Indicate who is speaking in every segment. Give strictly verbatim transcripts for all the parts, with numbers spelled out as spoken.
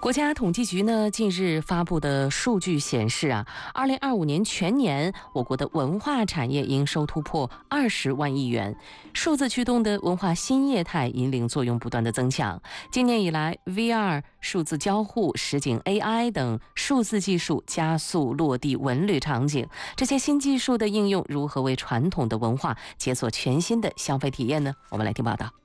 Speaker 1: 国家统计局呢近日发布的数据显示啊，二零二五年全年我国的文化产业营收突破二十万亿元，数字驱动的文化新业态引领作用不断的增强。今年以来 ，V R、数字交互、实景 A I 等数字技术加速落地文旅场景，这些新技术的应用如何为传统的文化解锁全新的消费体验呢？我们来听报道。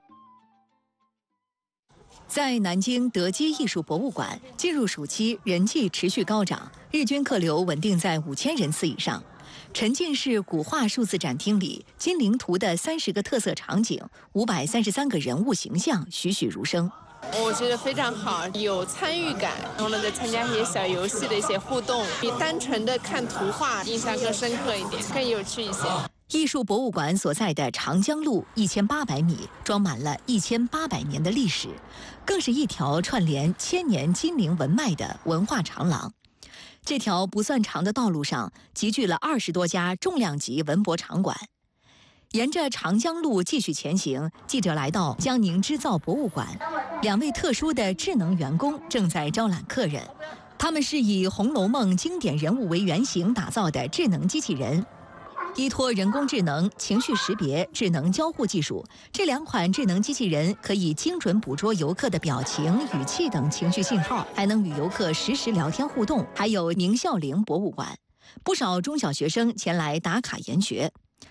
Speaker 2: 在南京德基艺术博物馆，进入暑期人气持续高涨，日均客流稳定在五千人次以上。沉浸式古画数字展厅里，金陵图的三十个特色场景、五百三十三个人物形象栩栩如生。
Speaker 3: 我觉得非常好，有参与感，然后呢，再参加一些小游戏的一些互动，比单纯的看图画印象更深刻一点，更有趣一些。
Speaker 2: 艺术博物馆所在的长江路一千八百米，装满了一千八百年的历史，更是一条串联千年金陵文脉的文化长廊。这条不算长的道路上，集聚了二十多家重量级文博场馆。沿着长江路继续前行，记者来到江宁织造博物馆，两位特殊的智能员工正在招揽客人。他们是以《红楼梦》经典人物为原型打造的智能机器人。依托人工智能、情绪识别、智能交互技术，这两款智能机器人可以精准捕捉游客的表情、语气等情绪信号，还能与游客实时聊天互动。还有宁孝陵博物馆，不少中小学生前来打卡研学。